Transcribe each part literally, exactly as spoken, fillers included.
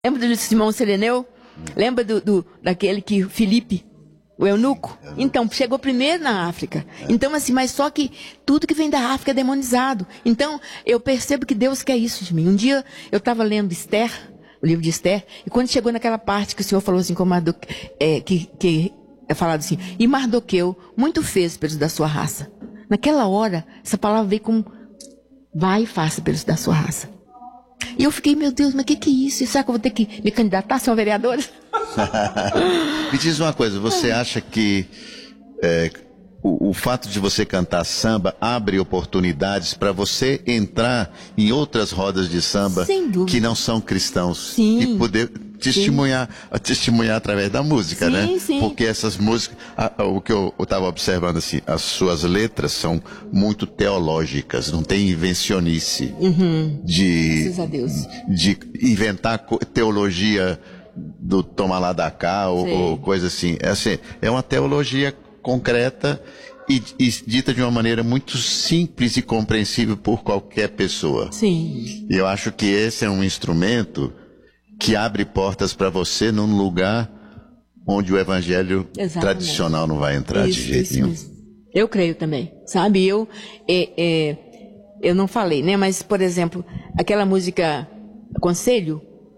Lembra do Simão Sireneu? Lembra do, do, daquele que, Filipe, o eunuco? Então, chegou primeiro na África. Então, assim, mas só que tudo que vem da África é demonizado. Então, eu percebo que Deus quer isso de mim. Um dia, eu estava lendo Esther, o livro de Esther, e quando chegou naquela parte que o Senhor falou assim, com Mardoqueu, é, que, que é falado assim, e Mardoqueu muito fez pelos da sua raça. Naquela hora, essa palavra veio como, vai e faça pelos da sua raça. E eu fiquei, meu Deus, mas o que, que é isso? Será que eu vou ter que me candidatar a ser uma vereadora? Me diz uma coisa, você acha que é, o, o fato de você cantar samba abre oportunidades para você entrar em outras rodas de samba que não são cristãos? Sim. E poder testemunhar, testemunhar através da música, sim, né? Sim. Porque essas músicas, a, a, o que eu estava observando assim, as suas letras são muito teológicas, não tem invencionice uhum. de, Graças a Deus. de inventar teologia do toma lá da cá ou, ou coisa assim. É, assim. é uma teologia concreta e, e dita de uma maneira muito simples e compreensível por qualquer pessoa. Sim. E eu acho que esse é um instrumento que abre portas para você num lugar onde o evangelho Exatamente. Tradicional não vai entrar isso, de jeito isso, nenhum. Isso. Eu creio também, sabe? Eu, é, é, eu não falei, né? Mas, por exemplo, aquela música Conselho,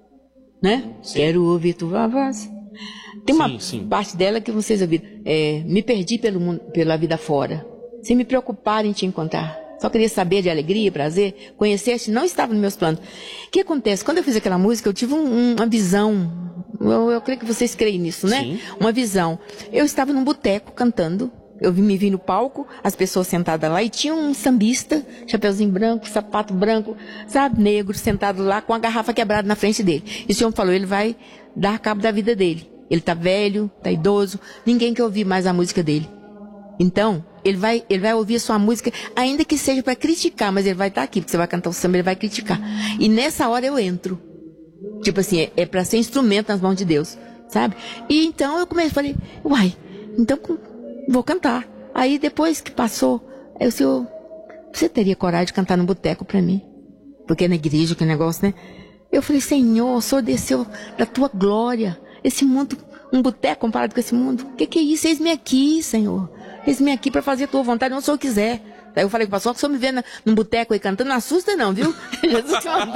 né? Sim. Quero ouvir tua voz. Tem uma sim, sim. parte dela que vocês ouviram. É, me perdi pelo mundo, pela vida fora, sem me preocupar em te encontrar. Só queria saber de alegria, prazer, conhecer-te, não estava nos meus planos. O que acontece? Quando eu fiz aquela música, eu tive um, uma visão, eu, eu creio que vocês creem nisso, né? Sim. Uma visão. Eu estava num boteco cantando, eu me vi no palco, as pessoas sentadas lá, e tinha um sambista, chapeuzinho branco, sapato branco, sabe, negro, sentado lá com a garrafa quebrada na frente dele. E o senhor falou, ele vai dar cabo da vida dele. Ele está velho, está idoso, ninguém quer ouvir mais a música dele. Então, ele vai, ele vai ouvir a sua música, ainda que seja para criticar, mas ele vai estar aqui, porque você vai cantar o samba, ele vai criticar. E nessa hora eu entro. Tipo assim, é, é para ser instrumento nas mãos de Deus, sabe? E então eu comecei, falei, uai, então vou cantar. Aí depois que passou, eu disse, você teria coragem de cantar no boteco para mim? Porque é na igreja, que negócio, né? Eu falei, Senhor, o Senhor desceu da tua glória. Esse mundo, um boteco comparado com esse mundo. O que, que é isso? Eis-me aqui, Senhor. Eis-me aqui para fazer a tua vontade, não sou o que quiser. Aí eu falei para o pastor, que se eu me ver na, num boteco aí cantando, não assusta não, viu? Jesus mandou.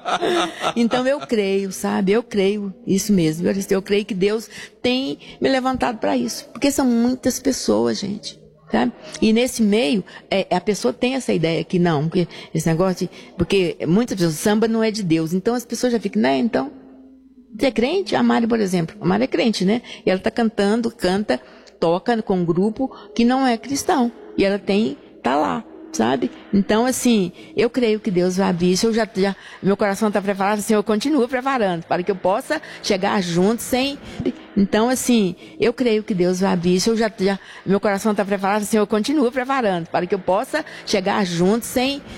Então eu creio, sabe? Eu creio, isso mesmo. Eu, eu creio que Deus tem me levantado para isso. Porque são muitas pessoas, gente. Sabe? E nesse meio, é, a pessoa tem essa ideia que não, porque esse negócio, de, porque muitas pessoas, samba não é de Deus. Então as pessoas já ficam, né? Então, você é crente? A Mari, por exemplo. A Mari é crente, né? E ela está cantando, canta, toca com um grupo que não é cristão. E ela tem, tá lá, sabe? Então, assim, eu creio que Deus vai abrir isso. Eu já, já, meu coração está preparado, assim, eu continuo preparando, para que eu possa chegar junto sem... Então, assim, eu creio que Deus vai abrir isso. Eu já, já, meu coração está preparado, assim, eu continuo preparando, para que eu possa chegar junto sem